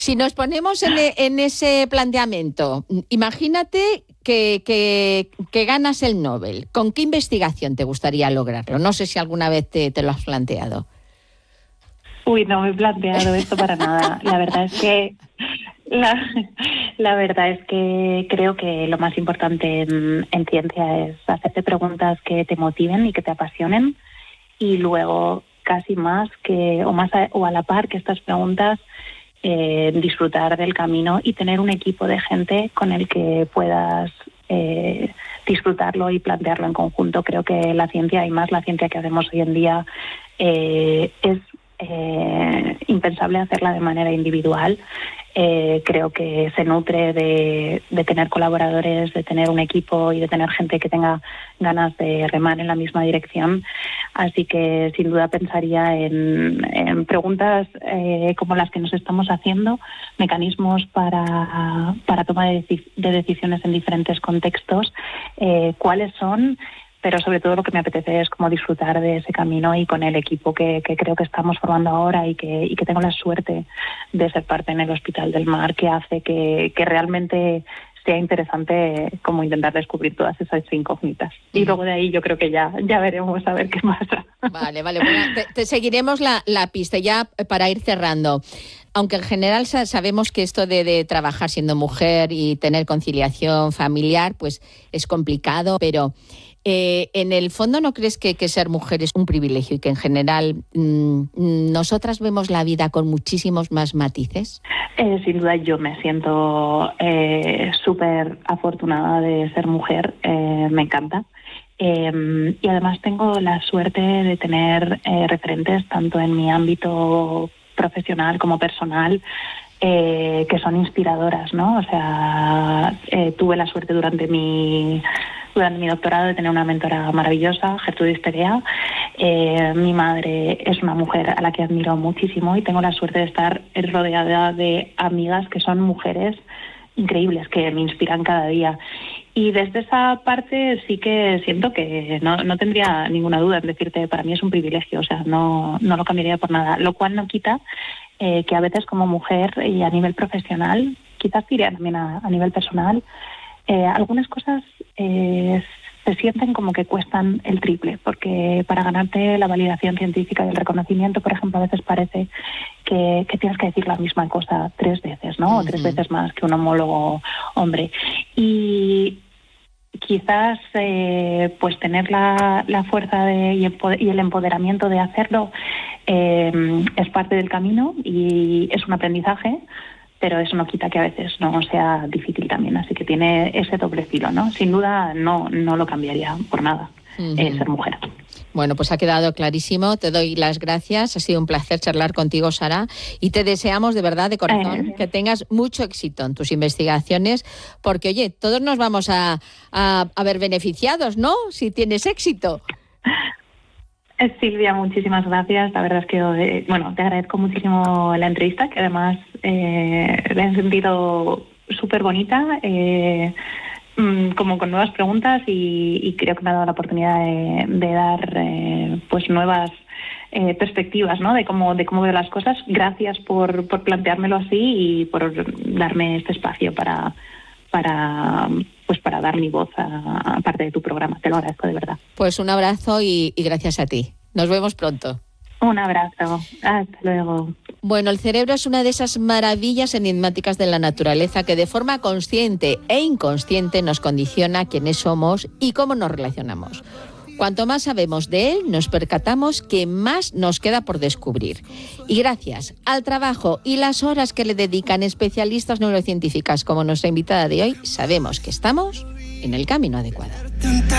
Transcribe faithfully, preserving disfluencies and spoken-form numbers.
Si nos ponemos en, en ese planteamiento, imagínate que, que, que ganas el Nobel. ¿Con qué investigación te gustaría lograrlo? No sé si alguna vez te, te lo has planteado. Uy, no me he planteado esto para nada. La verdad es que la, la verdad es que creo que lo más importante en, en ciencia es hacerte preguntas que te motiven y que te apasionen, y luego casi más que o más a, o a la par que estas preguntas, eh, disfrutar del camino y tener un equipo de gente con el que puedas eh, disfrutarlo y plantearlo en conjunto. Creo que la ciencia, y más la ciencia que hacemos hoy en día, eh, es Eh, impensable hacerla de manera individual. Eh, creo que se nutre de, de tener colaboradores, de tener un equipo y de tener gente que tenga ganas de remar en la misma dirección. Así que sin duda pensaría en, en preguntas eh, como las que nos estamos haciendo, mecanismos para, para toma de, de decisiones en diferentes contextos, eh, cuáles son, pero sobre todo lo que me apetece es como disfrutar de ese camino y con el equipo que, que creo que estamos formando ahora y que, y que tengo la suerte de ser parte en el Hospital del Mar, que hace que, que realmente sea interesante como intentar descubrir todas esas incógnitas. Y luego de ahí yo creo que ya, ya veremos a ver qué pasa. Vale, vale, bueno, te, te seguiremos la, la pista ya para ir cerrando. Aunque en general sabemos que esto de, de trabajar siendo mujer y tener conciliación familiar pues es complicado, pero Eh, en el fondo, ¿no crees que, que ser mujer es un privilegio y que en general mmm, nosotras vemos la vida con muchísimos más matices? Eh, sin duda yo me siento eh, súper afortunada de ser mujer, eh, me encanta. Eh, y además tengo la suerte de tener eh, referentes tanto en mi ámbito profesional como personal, eh, que son inspiradoras, ¿no? O sea, eh, tuve la suerte durante mi... durante mi doctorado de tener una mentora maravillosa, Gertrudis Perea. Eh, mi madre es una mujer a la que admiro muchísimo y tengo la suerte de estar rodeada de amigas que son mujeres increíbles, que me inspiran cada día. Y desde esa parte sí que siento que no, no tendría ninguna duda en decirte, para mí es un privilegio, o sea, no, no lo cambiaría por nada, lo cual no quita eh, que a veces como mujer y a nivel profesional, quizás diría también a, a nivel personal, Eh, algunas cosas eh, se sienten como que cuestan el triple, porque para ganarte la validación científica y el reconocimiento, por ejemplo, a veces parece que, que tienes que decir la misma cosa tres veces, ¿no? Uh-huh. O tres veces más que un homólogo hombre. Y quizás eh, pues tener la, la fuerza de, y, el poder, y el empoderamiento de hacerlo eh, es parte del camino y es un aprendizaje, pero eso no quita que a veces no sea difícil también, así que tiene ese doble filo, ¿no? Sin duda no, no lo cambiaría por nada, uh-huh. eh, ser mujer. Bueno, pues ha quedado clarísimo, te doy las gracias, ha sido un placer charlar contigo, Sara, y te deseamos de verdad, de corazón, eh. que tengas mucho éxito en tus investigaciones, porque oye, todos nos vamos a, a, a ver beneficiados, ¿no?, si tienes éxito. Silvia, muchísimas gracias. La verdad es que, eh, bueno, te agradezco muchísimo la entrevista, que además eh, la he sentido súper bonita, eh, como con nuevas preguntas y, y creo que me ha dado la oportunidad de, de dar eh, pues nuevas eh, perspectivas, ¿no?, de cómo de cómo veo las cosas. Gracias por, por planteármelo así y por darme este espacio para para pues para dar mi voz a, a parte de tu programa. Te lo agradezco de verdad. Pues un abrazo y, y gracias a ti. Nos vemos pronto. Un abrazo. Hasta luego. Bueno, el cerebro es una de esas maravillas enigmáticas de la naturaleza que de forma consciente e inconsciente nos condiciona quiénes somos y cómo nos relacionamos. Cuanto más sabemos de él, nos percatamos que más nos queda por descubrir. Y gracias al trabajo y las horas que le dedican especialistas neurocientíficas como nuestra invitada de hoy, sabemos que estamos en el camino adecuado.